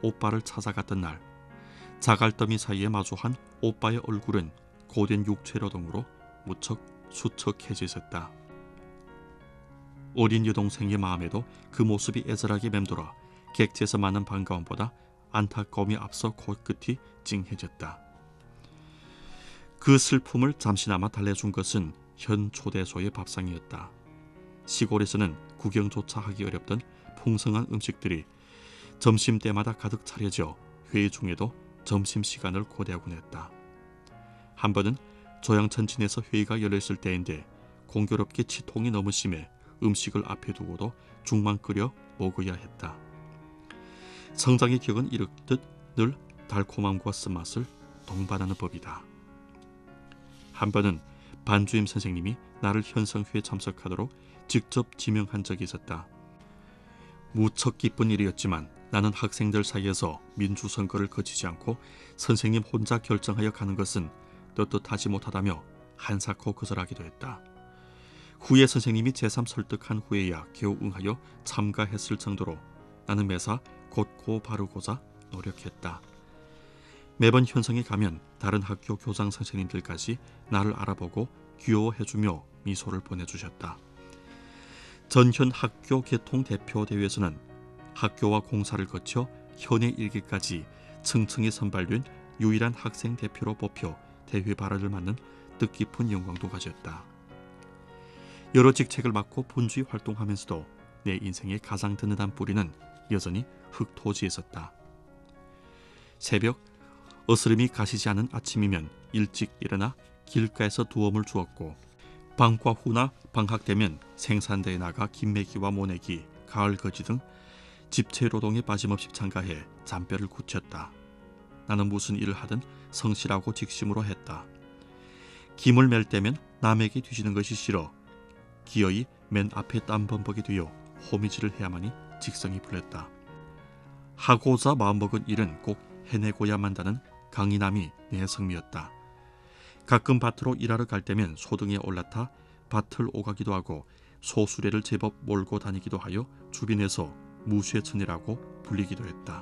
오빠를 찾아갔던 날, 자갈더미 사이에 마주한 오빠의 얼굴은 고된 육체노동으로 무척 수척해져 있었다. 어린 여동생의 마음에도 그 모습이 애절하게 맴돌아 객지에서 많은 반가움보다 안타까움이 앞서 코끝이 찡해졌다. 그 슬픔을 잠시나마 달래준 것은 현 초대소의 밥상이었다. 시골에서는 구경조차 하기 어렵던 풍성한 음식들이 점심때마다 가득 차려져 회의 중에도 점심시간을 고대하곤 했다. 한 번은 조양천진에서 회의가 열렸을 때인데 공교롭게 치통이 너무 심해 음식을 앞에 두고도 죽만 끓여 먹어야 했다. 성장의 기억은 이렇듯 늘 달콤함과 쓴맛을 동반하는 법이다. 한 번은 반주임 선생님이 나를 현성회에 참석하도록 직접 지명한 적이 있었다. 무척 기쁜 일이었지만 나는 학생들 사이에서 민주선거를 거치지 않고 선생님 혼자 결정하여 가는 것은 떳떳하지 못하다며 한사코 거절하기도 했다. 후에 선생님이 제3 설득한 후에야 겨우 응하여 참가했을 정도로 나는 매사 곧고 바르고자 노력했다. 매번 현성에 가면 다른 학교 교장 선생님들까지 나를 알아보고 귀여워해주며 미소를 보내주셨다. 전현 학교 개통 대표 대회에서는 학교와 공사를 거쳐 현의 일기까지 층층이 선발된 유일한 학생 대표로 뽑혀 대회 발언을 맡는 뜻깊은 영광도 가졌다. 여러 직책을 맡고 분주히 활동하면서도 내 인생의 가장 든든한 뿌리는 여전히 흙토지에 있었다. 새벽 어스름이 가시지 않은 아침이면 일찍 일어나 길가에서 두엄을 주었고 방과 후나 방학되면 생산대에 나가 김매기와 모내기, 가을거지 등 집체노동에 빠짐없이 참가해 잔뼈를 굳혔다. 나는 무슨 일을 하든 성실하고 직심으로 했다. 김을 맬 때면 남에게 뒤지는 것이 싫어 기어이 맨 앞에 땀범벅이 되어 호미질을 해야만이 직성이 풀렸다. 하고자 마음먹은 일은 꼭 해내고야만 한다는 강인함이 내 성미였다. 가끔 밭으로 일하러 갈 때면 소등에 올라타 밭을 오가기도 하고 소수레를 제법 몰고 다니기도 하여 주변에서 무쇠천이라고 불리기도 했다.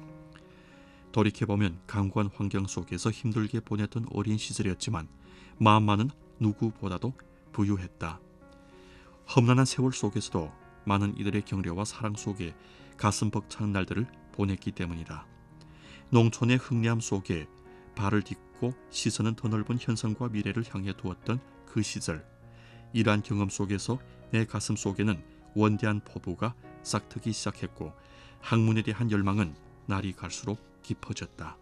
돌이켜보면 강고한 환경 속에서 힘들게 보냈던 어린 시절이었지만 마음만은 누구보다도 부유했다. 험난한 세월 속에서도 많은 이들의 격려와 사랑 속에 가슴 벅찬 날들을 보냈기 때문이다. 농촌의 흥리함 속에 발을 딛고 시선은 더 넓은 현상과 미래를 향해 두었던 그 시절, 이러한 경험 속에서 내 가슴 속에는 원대한 포부가 싹트기 시작했고 학문에 대한 열망은 날이 갈수록 깊어졌다.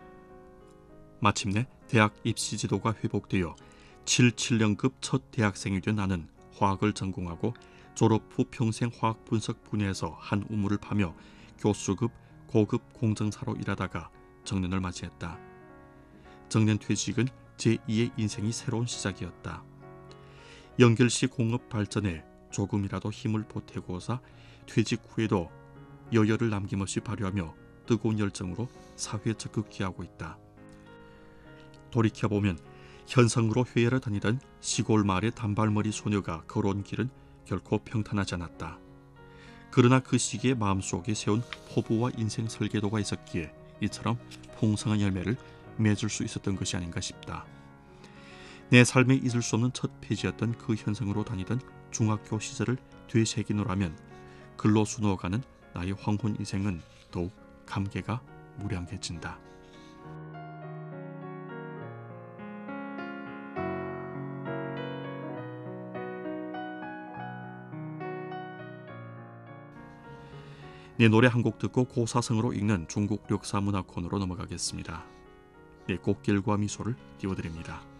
마침내 대학 입시 지도가 회복되어 77년급 첫 대학생이 된 나는 화학을 전공하고 졸업 후 평생 화학 분석 분야에서 한 우물을 파며 교수급 고급 공정사로 일하다가 정년을 맞이했다. 정년 퇴직은 제2의 인생이 새로운 시작이었다. 연결시 공업 발전에 조금이라도 힘을 보태고자 퇴직 후에도 여열을 남김없이 발휘하며 뜨거운 열정으로 사회에 적극 기하고 있다. 돌이켜보면 현성으로 회의를 다니던 시골 마을의 단발머리 소녀가 걸어온 길은 결코 평탄하지 않았다. 그러나 그 시기에 마음속에 세운 포부와 인생 설계도가 있었기에 이처럼 풍성한 열매를 맺을 수 있었던 것이 아닌가 싶다. 내 삶에 잊을 수 없는 첫 페이지였던 그 현성으로 다니던 중학교 시절을 되새기노라면 글로 수놓아가는 나의 황혼 인생은 더욱 감개가 무량해진다. 네, 노래 한 곡 듣고 고사성으로 읽는 중국 역사 문화 코너로 넘어가겠습니다. 네, 꽃길과 미소를 띄워드립니다.